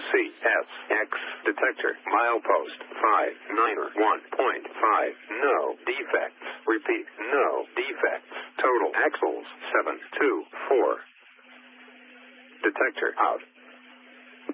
CSX detector. Milepost 591.5. No defects. Repeat, no defects. Total axles 724. Detector out.